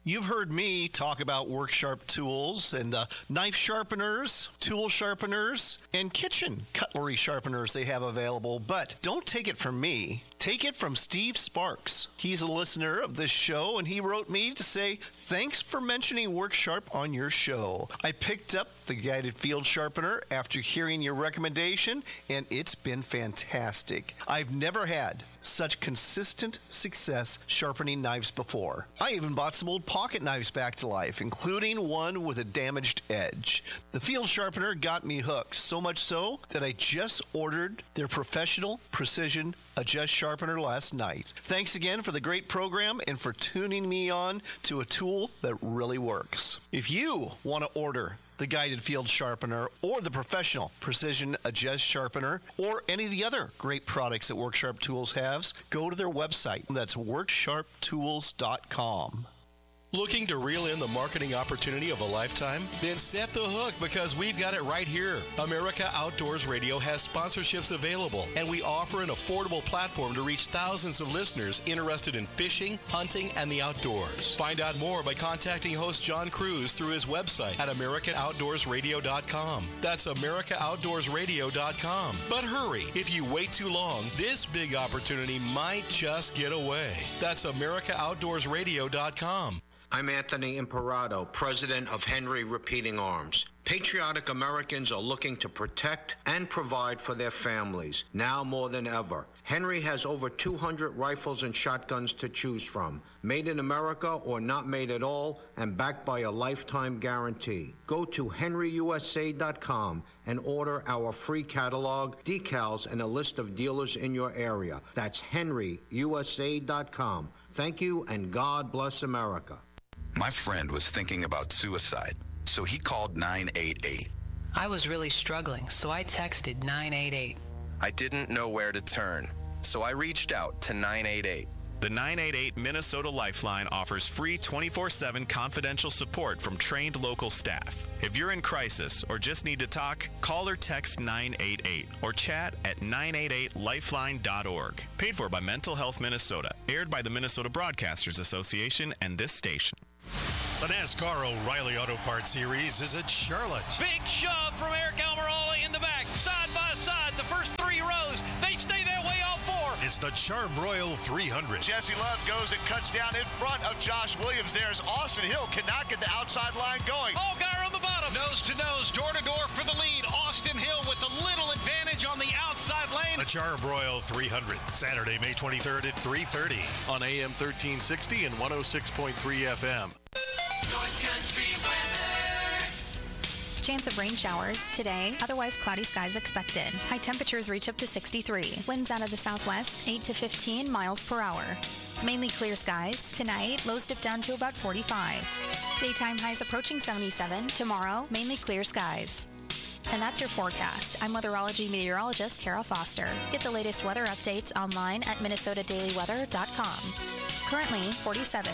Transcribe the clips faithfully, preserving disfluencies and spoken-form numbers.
You've heard me talk about WorkSharp tools and uh, knife sharpeners, tool sharpeners, and kitchen cutlery sharpeners they have available. But don't take it from me. Take it from Steve Sparks. He's a listener of this show, and he wrote me to say, thanks for mentioning WorkSharp on your show. I picked up the guided field sharpener after hearing your recommendation, and it's been fantastic. I've never had such consistent success sharpening knives before. I even bought some old pocket knives back to life, including one with a damaged edge. The field sharpener got me hooked, so much so that I just ordered their professional precision adjust sharpener last night. Thanks again for the great program and for tuning me on to a tool that really works. If you want to order the guided field sharpener or the professional precision adjust sharpener or any of the other great products that WorkSharp Tools has, go to their website. That's work sharp tools dot com. Looking to reel in the marketing opportunity of a lifetime? Then set the hook, because we've got it right here. America Outdoors Radio has sponsorships available, and we offer an affordable platform to reach thousands of listeners interested in fishing, hunting, and the outdoors. Find out more by contacting host John Cruz through his website at america outdoors radio dot com. That's america outdoors radio dot com. But hurry, if you wait too long, this big opportunity might just get away. That's america outdoors radio dot com. I'm Anthony Imperato, president of Henry Repeating Arms. Patriotic Americans are looking to protect and provide for their families, now more than ever. Henry has over two hundred rifles and shotguns to choose from, made in America or not made at all, and backed by a lifetime guarantee. Go to henry u s a dot com and order our free catalog, decals, and a list of dealers in your area. That's henry u s a dot com. Thank you, and God bless America. My friend was thinking about suicide, so he called nine eight eight. I was really struggling, so I texted nine eight eight. I didn't know where to turn, so I reached out to nine eight eight. The nine eight eight Minnesota Lifeline offers free twenty-four seven confidential support from trained local staff. If you're in crisis or just need to talk, call or text nine eight eight or chat at nine eight eight lifeline dot org. Paid for by Mental Health Minnesota. Aired by the Minnesota Broadcasters Association and this station. The NASCAR O'Reilly Auto Parts Series is at Charlotte. Big shove from Eric Almirola in the back. Side by side, the first three rows. They stay that way all four. It's the Char-Broil three hundred. Jesse Love goes and cuts down in front of Josh Williams. There's Austin Hill. Cannot get the outside line going. Oh, guy on the bottom. Nose to nose, door to door for the lead. Austin Hill with a little advantage on the outside lane. The Char-Broil three hundred. Saturday, May twenty-third at three thirty. On A M thirteen sixty and one oh six point three F M. North Country weather. Chance of rain showers today, otherwise cloudy skies expected. High temperatures reach up to sixty-three. Winds out of the southwest, eight to fifteen miles per hour. Mainly clear skies. Tonight, lows dip down to about forty-five. Daytime highs approaching seventy-seven. Tomorrow, mainly clear skies. And that's your forecast. I'm weatherology meteorologist Kara Foster. Get the latest weather updates online at minnesota daily weather dot com. Currently, forty-seven.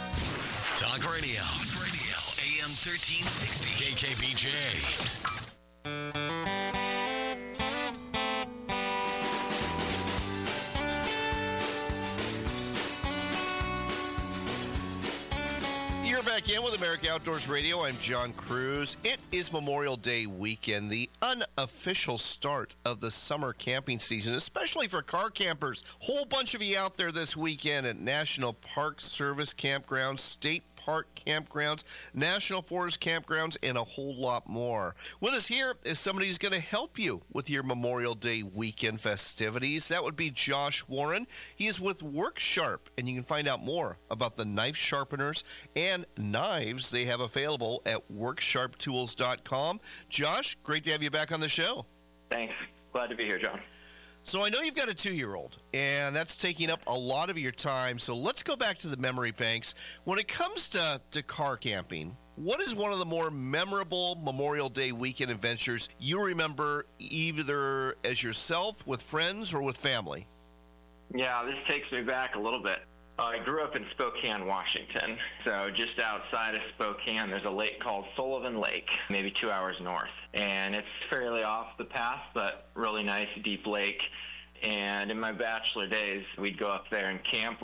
Talk Radio. Talk Radio. A M thirteen sixty. K K B J. You're back in with America Outdoors Radio. I'm John Cruz. It is Memorial Day weekend, the unofficial start of the summer camping season, especially for car campers. Whole bunch of you out there this weekend at National Park Service campgrounds, state park campgrounds, National Forest campgrounds, and a whole lot more. With us here is somebody who's going to help you with your Memorial Day weekend festivities. That would be Josh Warren. He is with WorkSharp, and you can find out more about the knife sharpeners and knives they have available at work sharp tools dot com. Josh, great to have you back on the show. Thanks. Glad to be here, John. So I know you've got a two-year-old, and that's taking up a lot of your time. So let's go back to the memory banks. When it comes to, to car camping, what is one of the more memorable Memorial Day weekend adventures you remember, either as yourself, with friends, or with family? Yeah, this takes me back a little bit. I grew up in Spokane, Washington. So just outside of Spokane, there's a lake called Sullivan Lake, maybe two hours north. And it's fairly off the path, but really nice, deep lake. And in my bachelor days, we'd go up there and camp with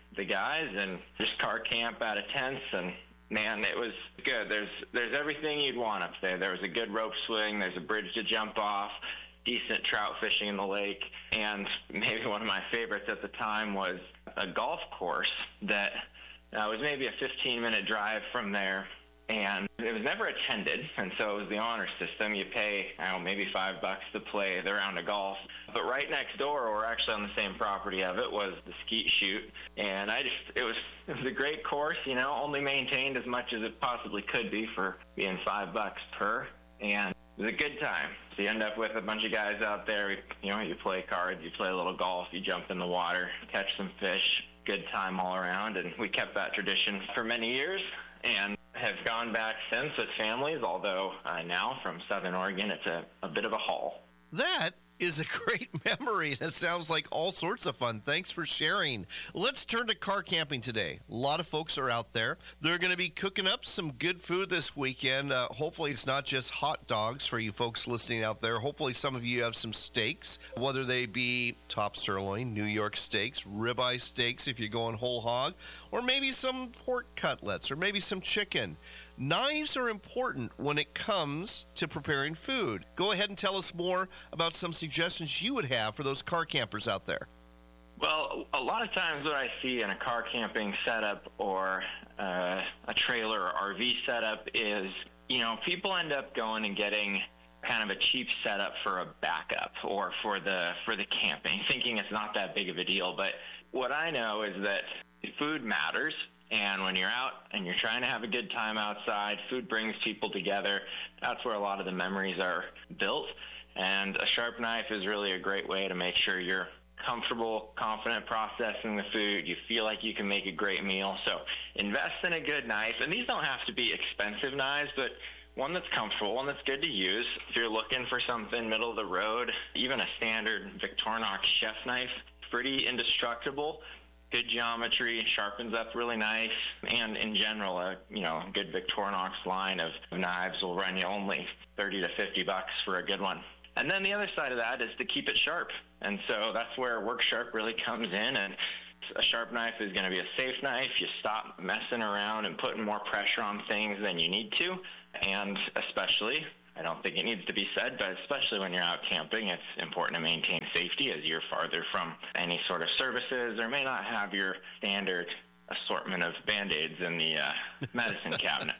the guys and just car camp out of tents, and man, it was good. There's there's everything you'd want up there. There was a good rope swing. There's a bridge to jump off, decent trout fishing in the lake, and maybe one of my favorites at the time was a golf course that uh, was maybe a fifteen-minute drive from there, and it was never attended, and so it was the honor system. You pay, I don't know, maybe five bucks to play the round of golf. But right next door, or actually on the same property of it, was the skeet shoot. And I just, it was, it was a great course, you know, only maintained as much as it possibly could be for being five bucks per. And it was a good time. So you end up with a bunch of guys out there, you know, you play cards, you play a little golf, you jump in the water, catch some fish, good time all around. And we kept that tradition for many years and have gone back since with families, although uh, now from Southern Oregon, it's a, a bit of a haul. That is a great memory. It sounds like all sorts of fun. Thanks for sharing. Let's turn to car camping today. A lot of folks are out there. They're going to be cooking up some good food this weekend. Uh, hopefully it's not just hot dogs for you folks listening out there. Hopefully some of you have some steaks, whether they be top sirloin, New York steaks, ribeye steaks if you're going whole hog, or maybe some pork cutlets, or maybe some chicken. Knives are important when it comes to preparing food. Go ahead and tell us more about some suggestions you would have for those car campers out there. Well, a lot of times what I see in a car camping setup or uh, a trailer or R V setup is, you know, people end up going and getting kind of a cheap setup for a backup or for the for the camping, thinking it's not that big of a deal. But what I know is that food matters. And when you're out and you're trying to have a good time outside, food brings people together. That's where a lot of the memories are built. And a sharp knife is really a great way to make sure you're comfortable, confident processing the food. You feel like you can make a great meal. So invest in a good knife. And these don't have to be expensive knives, but one that's comfortable, one that's good to use. If you're looking for something middle of the road, even a standard Victorinox chef knife, pretty indestructible. Good geometry, sharpens up really nice, and in general, a you know good Victorinox line of knives will run you only thirty to fifty bucks for a good one. And then the other side of that is to keep it sharp, and so that's where Work Sharp really comes in. And a sharp knife is going to be a safe knife. You stop messing around and putting more pressure on things than you need to, and especially, I don't think it needs to be said, but especially when you're out camping, it's important to maintain safety as you're farther from any sort of services or may not have your standard assortment of Band-Aids in the uh, medicine cabinet.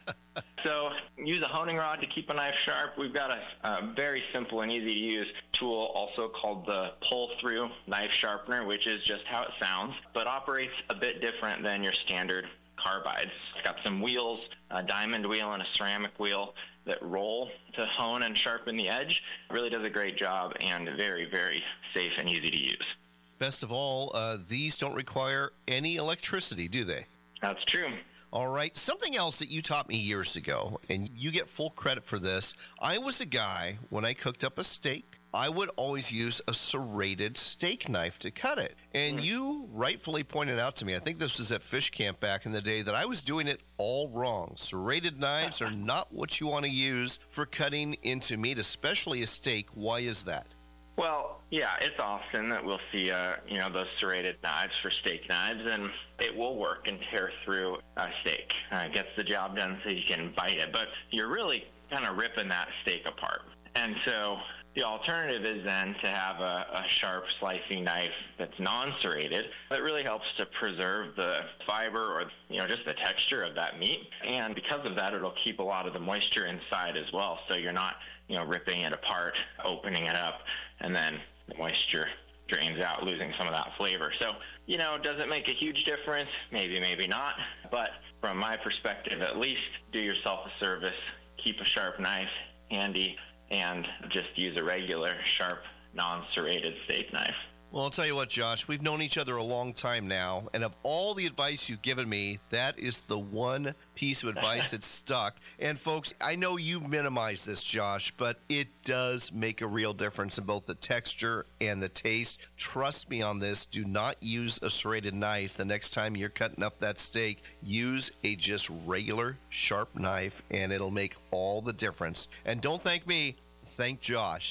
So use a honing rod to keep a knife sharp. We've got a, a very simple and easy to use tool also called the pull-through knife sharpener, which is just how it sounds, but operates a bit different than your standard carbides. It's got some wheels, a diamond wheel and a ceramic wheel that roll to hone and sharpen the edge. It really does a great job and very, very safe and easy to use. Best of all, uh, these don't require any electricity, do they? That's true. All right. Something else that you taught me years ago, and you get full credit for this. I was a guy, when I cooked up a steak, I would always use a serrated steak knife to cut it. And mm. you rightfully pointed out to me, I think this was at Fish Camp back in the day, that I was doing it all wrong. Serrated knives are not what you want to use for cutting into meat, especially a steak. Why is that? Well, yeah, it's often that we'll see, uh, you know, those serrated knives for steak knives, and it will work and tear through a steak. Uh, it gets the job done so you can bite it, but you're really kind of ripping that steak apart. And so the alternative is then to have a, a sharp slicing knife that's non-serrated that really helps to preserve the fiber or, you know, just the texture of that meat. And because of that, it'll keep a lot of the moisture inside as well. So you're not, you know, ripping it apart, opening it up, and then the moisture drains out, losing some of that flavor. So, you know, does it make a huge difference? Maybe, maybe not. But from my perspective, at least do yourself a service, keep a sharp knife handy, and just use a regular, sharp, non-serrated steak knife. Well, I'll tell you what, Josh, we've known each other a long time now, and of all the advice you've given me, that is the one piece of advice that's stuck. And folks, I know you minimize this, Josh, but it does make a real difference in both the texture and the taste. Trust me on this. Do not use a serrated knife the next time you're cutting up that steak. Use a just regular, sharp knife, and it'll make all the difference. And don't thank me, thank Josh.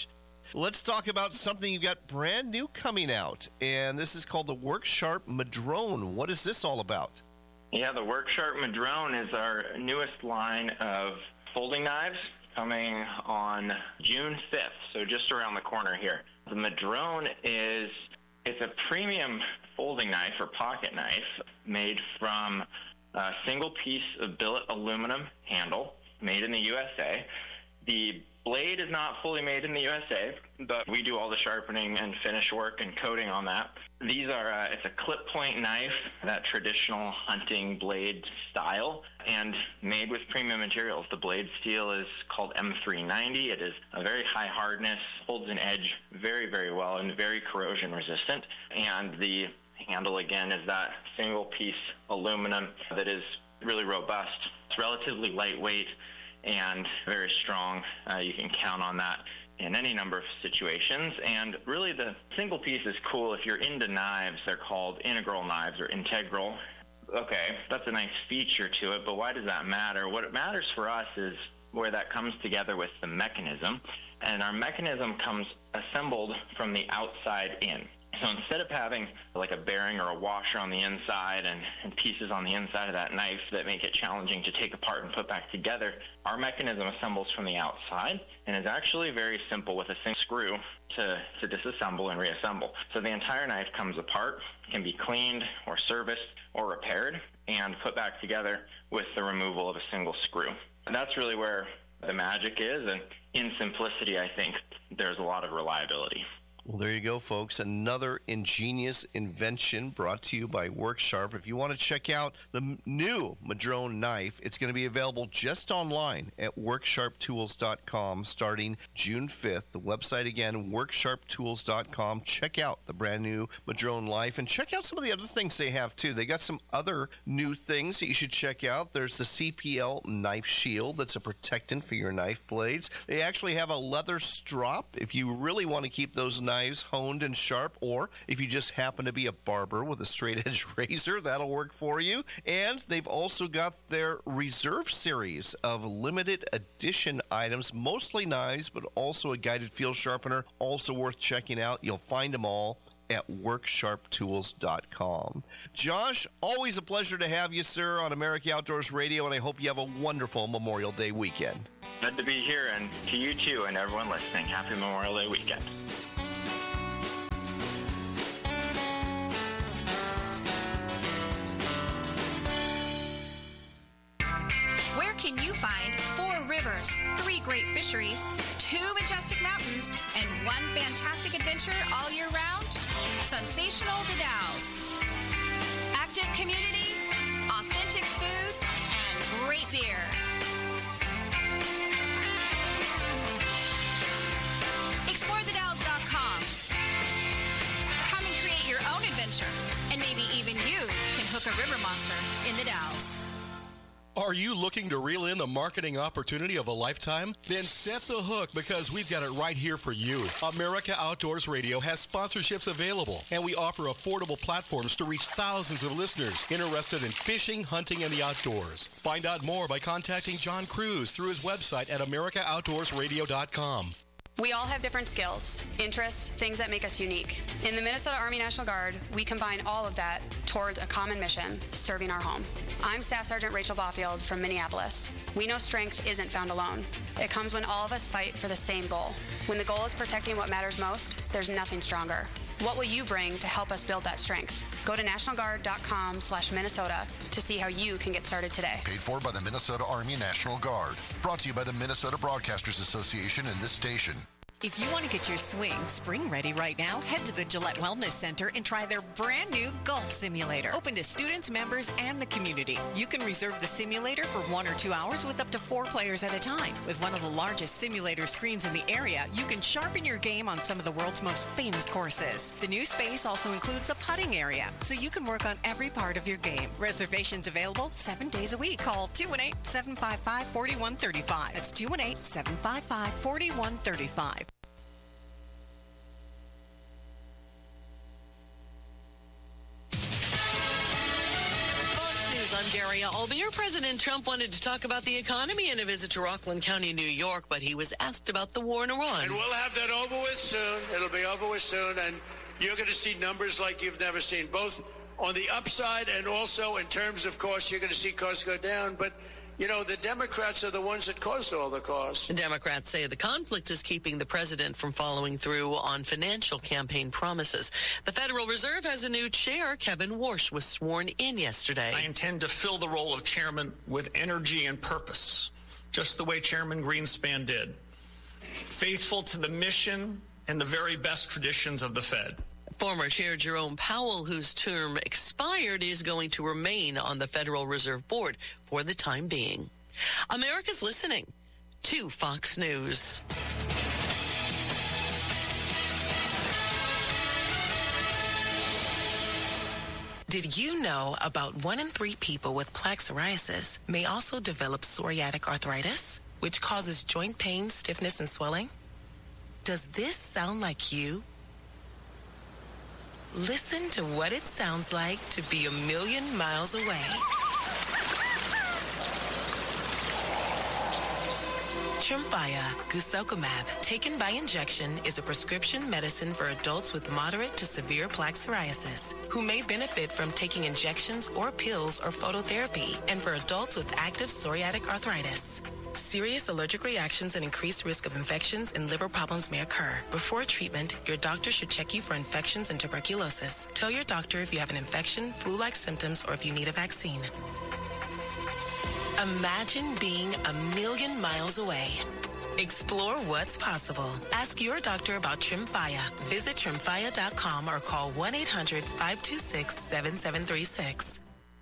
let's talk about something you've got brand new coming out, and this is called the Worksharp Madrone. What is this all about? Yeah, the Worksharp Madrone is our newest line of folding knives, coming on June fifth, so just around the corner here. The Madrone is, it's a premium folding knife or pocket knife made from a single piece of billet aluminum handle made in the U S A. The blade is not fully made in the U S A, but we do all the sharpening and finish work and coating on that. These are, uh, it's a clip point knife, that traditional hunting blade style, and made with premium materials. The blade steel is called M three ninety. It is a very high hardness, holds an edge very, very well, and very corrosion resistant. And the handle, again, is that single piece aluminum that is really robust. It's relatively lightweight and very strong. Uh, you can count on that in any number of situations. And really the single piece is cool. If you're into knives, they're called integral knives or integral. Okay, that's a nice feature to it, but why does that matter? What matters for us is where that comes together with the mechanism. And our mechanism comes assembled from the outside in. So instead of having like a bearing or a washer on the inside and, and pieces on the inside of that knife that make it challenging to take apart and put back together, our mechanism assembles from the outside and is actually very simple with a single screw to, to disassemble and reassemble. So the entire knife comes apart, can be cleaned or serviced or repaired and put back together with the removal of a single screw. And that's really where the magic is, and in simplicity, I think there's a lot of reliability. Well, there you go, folks. Another ingenious invention brought to you by Worksharp. If you want to check out the new Madrone knife, it's going to be available just online at worksharp tools dot com starting June fifth. The website again, worksharp tools dot com. Check out the brand new Madrone knife and check out some of the other things they have, too. They got some other new things that you should check out. There's the C P L Knife Shield. That's a protectant for your knife blades. They actually have a leather strop if you really want to keep those knives honed and sharp, or if you just happen to be a barber with a straight edge razor, that'll work for you. And they've also got their Reserve series of limited edition items, mostly knives, but also a guided field sharpener, also worth checking out. You'll find them all at worksharp tools dot com. Josh, always a pleasure to have you, sir, on America Outdoors Radio, and I hope you have a wonderful Memorial Day weekend. Good to be here, and to you too, and everyone listening, happy Memorial Day weekend. Where can you find four rivers, three great fisheries, two majestic mountains, and one fantastic adventure all year round? Sensational The Dalles. Active community, authentic food, and great beer. explore the dalles dot com. Come and create your own adventure, and maybe even you can hook a river monster in the Dalles. Are you looking to reel in the marketing opportunity of a lifetime? Then set the hook, because we've got it right here for you. America Outdoors Radio has sponsorships available, and we offer affordable platforms to reach thousands of listeners interested in fishing, hunting, and the outdoors. Find out more by contacting John Cruz through his website at america outdoors radio dot com. We all have different skills, interests, things that make us unique. In the Minnesota Army National Guard, we combine all of that towards a common mission, serving our home. I'm Staff Sergeant Rachel Baufield from Minneapolis. We know strength isn't found alone. It comes when all of us fight for the same goal. When the goal is protecting what matters most, there's nothing stronger. What will you bring to help us build that strength? Go to national guard dot com slash Minnesota to see how you can get started today. Paid for by the Minnesota Army National Guard. Brought to you by the Minnesota Broadcasters Association and this station. If you want to get your swing spring ready right now, head to the Gillette Wellness Center and try their brand new golf simulator. Open to students, members, and the community. You can reserve the simulator for one or two hours with up to four players at a time. With one of the largest simulator screens in the area, you can sharpen your game on some of the world's most famous courses. The new space also includes a putting area, so you can work on every part of your game. Reservations available seven days a week. Call two one eight, seven five five, four one three five. That's two one eight, seven five five, four one three five. I'm Daria Albier. President Trump wanted to talk about the economy in a visit to Rockland County, New York, but he was asked about the war in Iran. And we'll have that over with soon. It'll be over with soon, and you're going to see numbers like you've never seen, both on the upside and also in terms of costs. You're going to see costs go down, but you know, the Democrats are the ones that caused all the costs. The Democrats say the conflict is keeping the president from following through on financial campaign promises. The Federal Reserve has a new chair. Kevin Warsh was sworn in yesterday. I intend to fill the role of chairman with energy and purpose, just the way Chairman Greenspan did. Faithful to the mission and the very best traditions of the Fed. Former Chair Jerome Powell, whose term expired, is going to remain on the Federal Reserve Board for the time being. America's listening to Fox News. Did you know about one in three people with plaque psoriasis may also develop psoriatic arthritis, which causes joint pain, stiffness, and swelling? Does this sound like you? Listen to what it sounds like to be a million miles away. Tremfya guselkumab, taken by injection, is a prescription medicine for adults with moderate to severe plaque psoriasis who may benefit from taking injections or pills or phototherapy, and for adults with active psoriatic arthritis. Serious allergic reactions and increased risk of infections and liver problems may occur. Before treatment, your doctor should check you for infections and tuberculosis. Tell your doctor if you have an infection, flu-like symptoms, or if you need a vaccine. Imagine being a million miles away. Explore what's possible. Ask your doctor about Tremfya. Visit tremfya dot com or call one eight hundred, five two six, seven seven three six.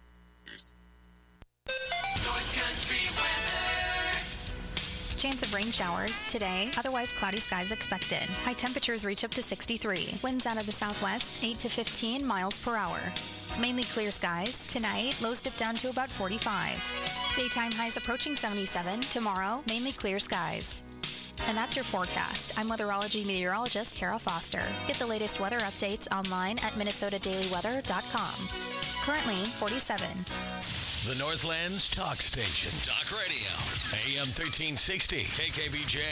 Chance of rain showers today, otherwise cloudy skies expected. High temperatures reach up to sixty-three. Winds out of the southwest, eight to fifteen miles per hour. Mainly clear skies. Tonight, lows dip down to about forty-five. Daytime highs approaching seventy-seven. Tomorrow, mainly clear skies. And that's your forecast. I'm weatherology meteorologist Kara Foster. Get the latest weather updates online at minnesota daily weather dot com. Currently, forty-seven. The Northland's talk station. Talk Radio. A M thirteen sixty. K K B J.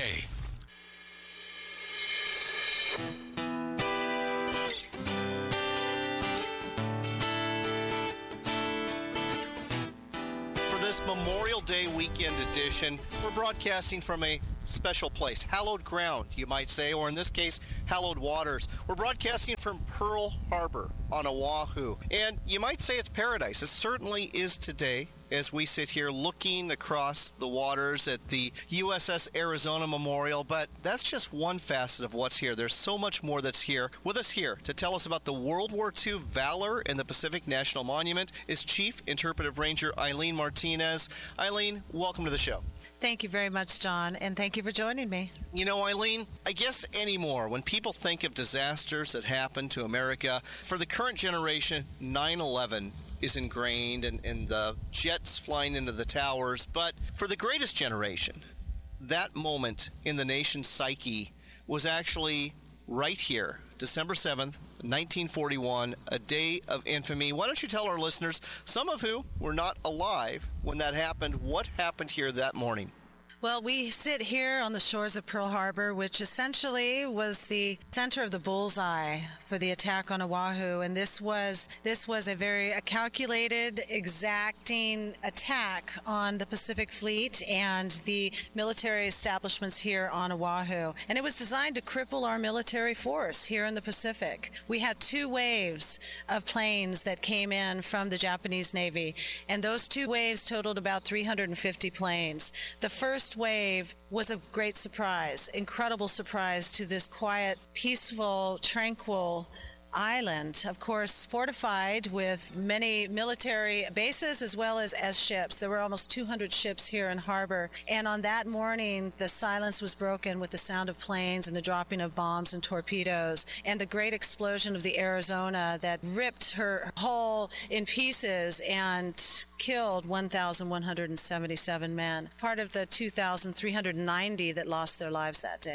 For this Memorial Day weekend edition, we're broadcasting from a special place, hallowed ground, you might say, or in this case, hallowed waters. We're broadcasting from Pearl Harbor on Oahu, and you might say it's paradise. It certainly is today as we sit here looking across the waters at the U S S Arizona Memorial, but that's just one facet of what's here. There's so much more that's here. With us here to tell us about the World War Two valor in the Pacific National Monument is Chief Interpretive Ranger Eileen Martinez. Eileen, welcome to the show. Thank you very much, John, and thank you for joining me. You know, Eileen, I guess anymore, when people think of disasters that happen to America, for the current generation, nine eleven is ingrained and, and the jets flying into the towers. But for the greatest generation, that moment in the nation's psyche was actually right here, December seventh, nineteen forty-one, a day of infamy. Why don't you tell our listeners, some of who were not alive when that happened, what happened here that morning? Well, we sit here on the shores of Pearl Harbor, which essentially was the center of the bullseye for the attack on Oahu, and this was this was a very a calculated, exacting attack on the Pacific Fleet and the military establishments here on Oahu. And it was designed to cripple our military force here in the Pacific. We had two waves of planes that came in from the Japanese Navy, and those two waves totaled about three hundred fifty planes. The first wave was a great surprise, incredible surprise to this quiet, peaceful, tranquil island, of course, fortified with many military bases as well as, as ships. There were almost two hundred ships here in harbor. And on that morning, the silence was broken with the sound of planes and the dropping of bombs and torpedoes and the great explosion of the Arizona that ripped her hull in pieces and killed one thousand one hundred seventy-seven men, part of the two thousand three hundred ninety that lost their lives that day.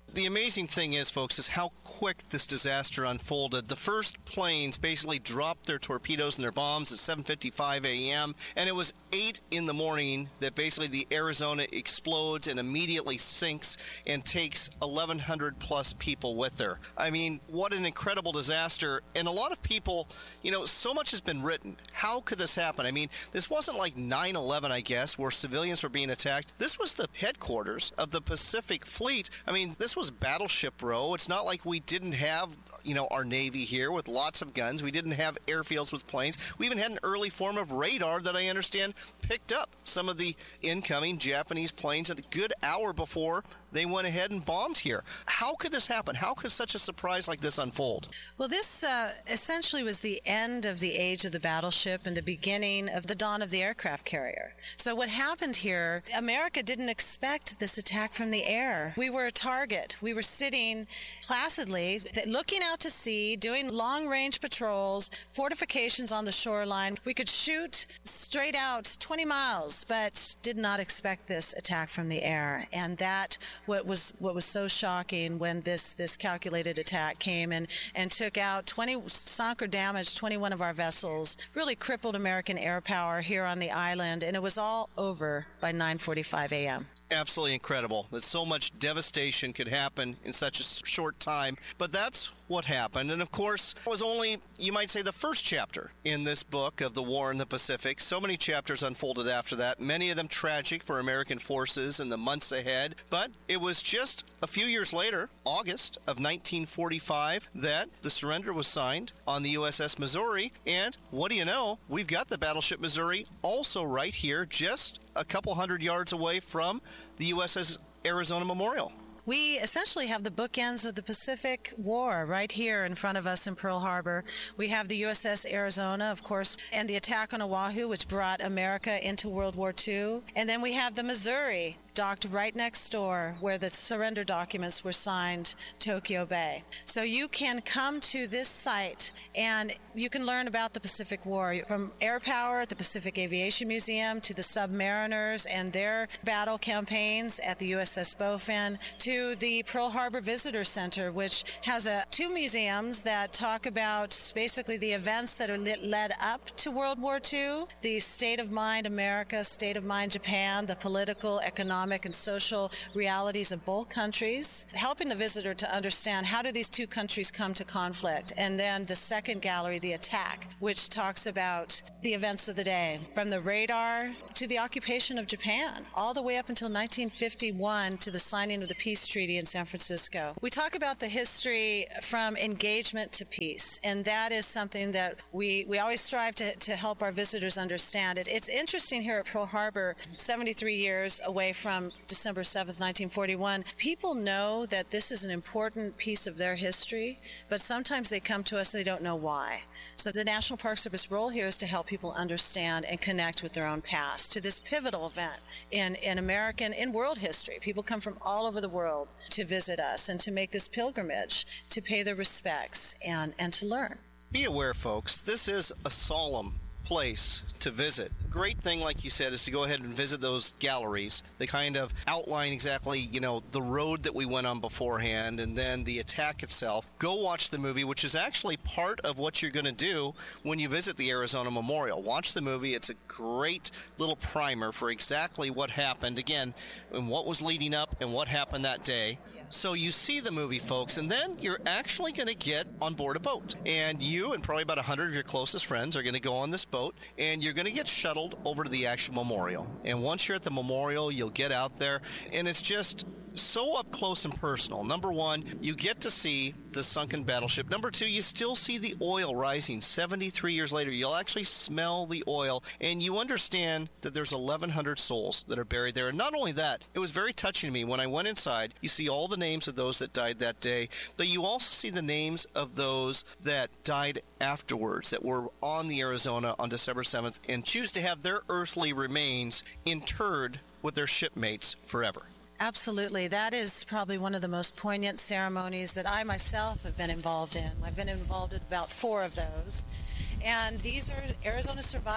The amazing thing is, folks, is how quick this disaster unfolded. The first planes basically dropped their torpedoes and their bombs at seven fifty-five a.m., and it was eight in the morning that basically the Arizona explodes and immediately sinks and takes eleven hundred plus people with her. I mean, what an incredible disaster. And a lot of people, you know, so much has been written. How could this happen? I mean, this wasn't like nine eleven, I guess, where civilians were being attacked. This was the headquarters of the Pacific Fleet. I mean, this was Battleship Row. It's not like we didn't have, you know, our Navy here with lots of guns. We didn't have airfields with planes. We even had an early form of radar that I understand picked up some of the incoming Japanese planes at a good hour before they went ahead and bombed here. How could this happen? How could such a surprise like this unfold? Well, this uh, essentially was the end of the age of the battleship and the beginning of the dawn of the aircraft carrier. So what happened here, America didn't expect this attack from the air. We were a target. We were sitting placidly, looking out to sea, doing long-range patrols, fortifications on the shoreline. We could shoot straight out twenty miles, but did not expect this attack from the air. And that what was what was so shocking when this this calculated attack came and and took out twenty, sunk or damaged twenty-one of our vessels, really crippled American air power here on the island, and it was all over by nine forty-five a.m. Absolutely incredible that so much devastation could happen in such a short time. But that's what happened. And of course, it was only, you might say, the first chapter in this book of the War in the Pacific. So many chapters unfolded after that, many of them tragic for American forces in the months ahead. But it was just a few years later, August of nineteen forty-five, that the surrender was signed on the U S S Missouri. And what do you know? We've got the battleship Missouri also right here, just a couple hundred yards away from the U S S Arizona Memorial. We essentially have the bookends of the Pacific War right here in front of us in Pearl Harbor. We have the U S S Arizona, of course, and the attack on Oahu, which brought America into World War Two. And then we have the Missouri, docked right next door where the surrender documents were signed, Tokyo Bay. So you can come to this site and you can learn about the Pacific War, from air power at the Pacific Aviation Museum to the submariners and their battle campaigns at the U S S Bowfin, to the Pearl Harbor Visitor Center, which has a, two museums that talk about basically the events that are lit, led up to World War Two, the state of mind America, state of mind Japan, the political, economic, and social realities of both countries, helping the visitor to understand how do these two countries come to conflict. And then the second gallery, The Attack, which talks about the events of the day, from the radar to the occupation of Japan, all the way up until nineteen fifty-one to the signing of the Peace Treaty in San Francisco. We talk about the history from engagement to peace, and that is something that we, we always strive to, to help our visitors understand. It, it's interesting here at Pearl Harbor, seventy-three years away from December seventh, nineteen forty-one, people know that this is an important piece of their history, but sometimes they come to us and they don't know why. So the National Park Service role here is to help people understand and connect with their own past to this pivotal event in, in American, in world history. People come from all over the world to visit us and to make this pilgrimage, to pay their respects and, and to learn. Be aware, folks, this is a solemn place to visit. Great thing, like you said, is to go ahead and visit those galleries. They kind of outline exactly, you know, the road that we went on beforehand and then the attack itself. Go watch the movie, which is actually part of what you're going to do when you visit the Arizona Memorial. Watch the movie. It's a great little primer for exactly what happened, again, and what was leading up and what happened that day. So you see the movie, folks, and then you're actually going to get on board a boat. And you and probably about one hundred of your closest friends are going to go on this boat, and you're going to get shuttled over to the actual memorial. And once you're at the memorial, you'll get out there, and it's just so up close and personal. Number one, you get to see the sunken battleship. Number two, you still see the oil rising seventy-three years later. You'll actually smell the oil, and you understand that there's eleven hundred souls that are buried there. And not only that, it was very touching to me. When I went inside, you see all the names of those that died that day, but you also see the names of those that died afterwards, that were on the Arizona on December seventh, and choose to have their earthly remains interred with their shipmates forever. Absolutely. That is probably one of the most poignant ceremonies that I myself have been involved in. I've been involved in about four of those. And these are Arizona survivors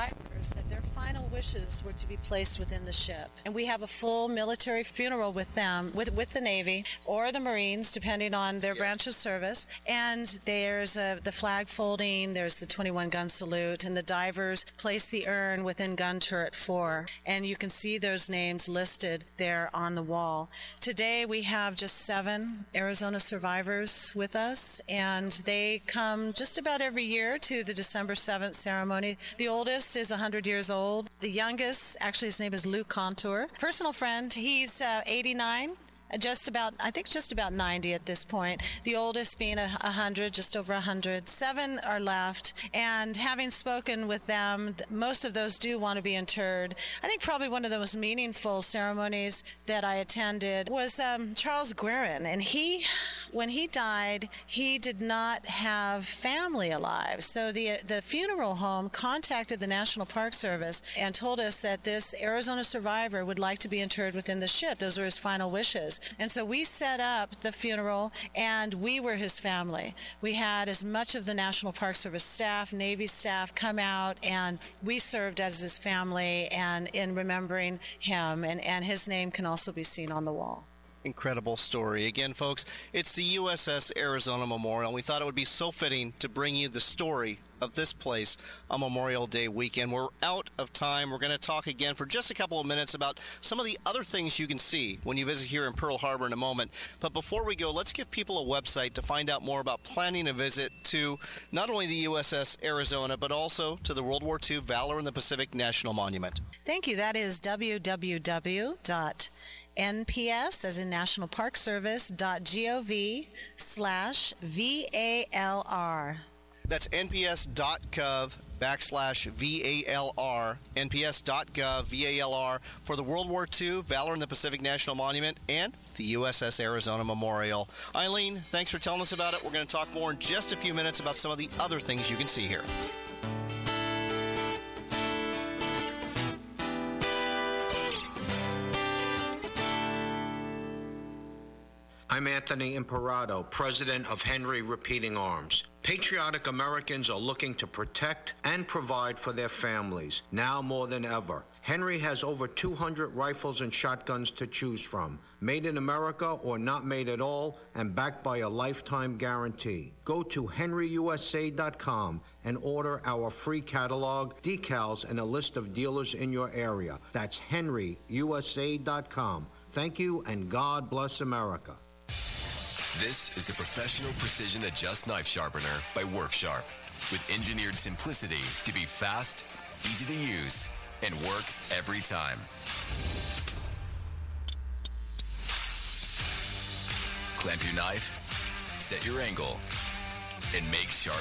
sailors that their final wishes were to be placed within the ship. And we have a full military funeral with them, with, with the Navy or the Marines, depending on their yes. branch of service. And there's a, the flag folding, there's the twenty-one gun salute, and the divers place the urn within gun turret four. And you can see those names listed there on the wall. Today we have just seven Arizona survivors with us, and they come just about every year to the December seventh ceremony. The oldest is one hundred years old. The youngest, actually his name is Lou Contour. Personal friend, he's uh, eighty-nine. Just about, I think just about ninety at this point. The oldest being a hundred, just over a hundred. Seven are left, and having spoken with them, most of those do want to be interred. I think probably one of the most meaningful ceremonies that I attended was um, Charles Guerin, and he, when he died, he did not have family alive. So the the funeral home contacted the National Park Service and told us that this Arizona survivor would like to be interred within the ship. Those were his final wishes. And so we set up the funeral, and we were his family. We had as much of the National Park Service staff, Navy staff come out, and we served as his family and in remembering him, and, and his name can also be seen on the wall. Incredible story. Again, folks, it's the U S S Arizona Memorial, and we thought it would be so fitting to bring you the story of this place on Memorial Day weekend. We're out of time. We're going to talk again for just a couple of minutes about some of the other things you can see when you visit here in Pearl Harbor in a moment. But before we go, let's give people a website to find out more about planning a visit to not only the U S S Arizona, but also to the World War Two Valor in the Pacific National Monument. Thank you. That is w w w dot N P S, as in National Park Service, dot gov slash V A L R. That's N P S dot gov backslash V A L R, N P S dot gov V A L R for the World War Two Valor in the Pacific National Monument and the U S S Arizona Memorial. Eileen, thanks for telling us about it. We're going to talk more in just a few minutes about some of the other things you can see here. I'm Anthony Imperato, president of Henry Repeating Arms. Patriotic Americans are looking to protect and provide for their families, now more than ever. Henry has over two hundred rifles and shotguns to choose from, made in America or not made at all, and backed by a lifetime guarantee. Go to henry u s a dot com and order our free catalog, decals, and a list of dealers in your area. That's henry u s a dot com. Thank you, and God bless America. This is the Professional Precision Adjust Knife Sharpener by WorkSharp, with engineered simplicity to be fast, easy to use, and work every time. Clamp your knife, set your angle, and make sharp